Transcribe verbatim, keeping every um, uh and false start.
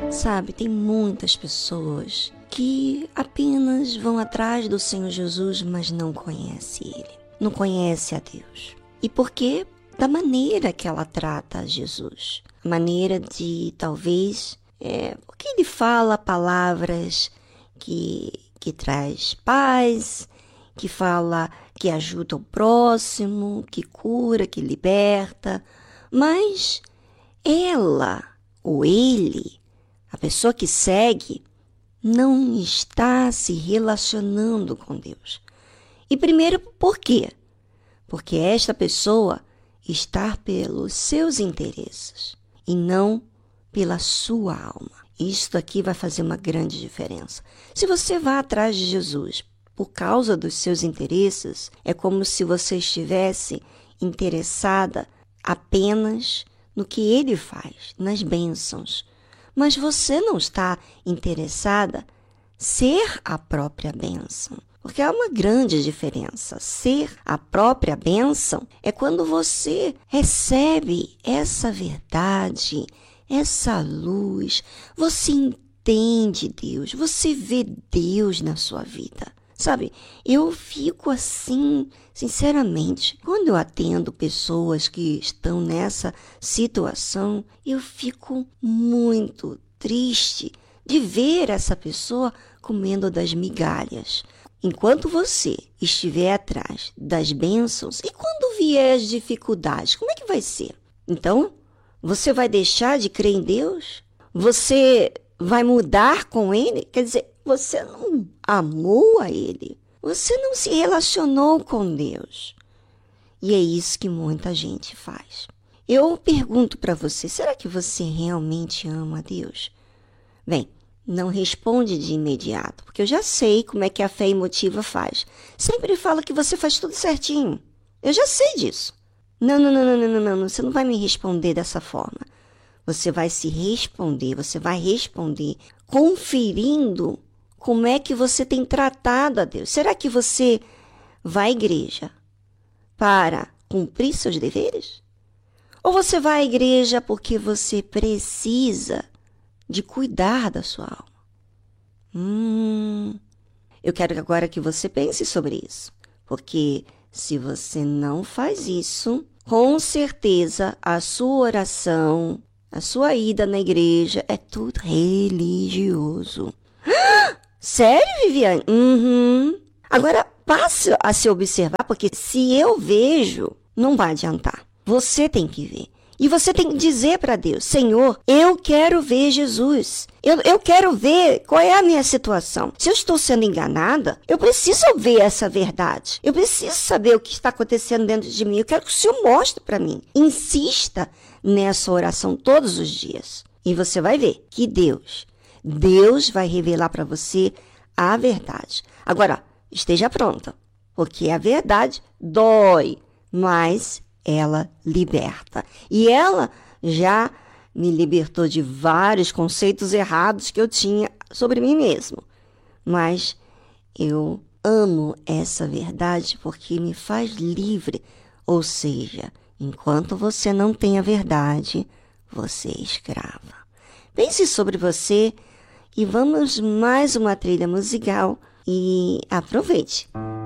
Sabe, tem muitas pessoas que apenas vão atrás do Senhor Jesus, mas não conhecem Ele, não conhecem a Deus. E por quê? Da maneira que ela trata a Jesus. A maneira de, talvez, é, porque Ele fala palavras que, que traz paz, que fala que ajuda o próximo, que cura, que liberta, mas ela ou ele, a pessoa que segue, não está se relacionando com Deus. E primeiro, por quê? Porque esta pessoa está pelos seus interesses e não pela sua alma. Isto aqui vai fazer uma grande diferença. Se você vai atrás de Jesus por causa dos seus interesses, é como se você estivesse interessada apenas no que Ele faz, nas bênçãos. Mas você não está interessada em ser a própria bênção. Porque há uma grande diferença. Ser a própria bênção é quando você recebe essa verdade, essa luz, você entende Deus, você vê Deus na sua vida. Sabe, eu fico assim, sinceramente, quando eu atendo pessoas que estão nessa situação, eu fico muito triste de ver essa pessoa comendo das migalhas. Enquanto você estiver atrás das bênçãos, e quando vier as dificuldades, como é que vai ser? Então, você vai deixar de crer em Deus? Você vai mudar com Ele? Quer dizer, você não amou a Ele. Você não se relacionou com Deus. E é isso que muita gente faz. Eu pergunto para você, será que você realmente ama a Deus? Bem, não responde de imediato, porque eu já sei como é que a fé emotiva faz. Sempre fala que você faz tudo certinho. Eu já sei disso. Não, não, não, não, não, não, não. Você não vai me responder dessa forma. Você vai se responder, você vai responder conferindo como é que você tem tratado a Deus. Será que você vai à igreja para cumprir seus deveres? Ou você vai à igreja porque você precisa de cuidar da sua alma? Hum, eu quero agora que você pense sobre isso. Porque se você não faz isso, com certeza a sua oração, a sua ida na igreja é tudo religioso. Sério, Viviane? Uhum. Agora, passe a se observar, porque se eu vejo, não vai adiantar. Você tem que ver. E você tem que dizer para Deus, Senhor, eu quero ver Jesus. Eu, eu quero ver qual é a minha situação. Se eu estou sendo enganada, eu preciso ver essa verdade. Eu preciso saber o que está acontecendo dentro de mim. Eu quero que o Senhor mostre para mim. Insista nessa oração todos os dias. E você vai ver que Deus, Deus vai revelar para você a verdade. Agora, esteja pronta, porque a verdade dói, mas ela liberta. E ela já me libertou de vários conceitos errados que eu tinha sobre mim mesmo. Mas eu amo essa verdade porque me faz livre. Ou seja, enquanto você não tem a verdade, você é escrava. Pense sobre você e vamos mais uma trilha musical e aproveite.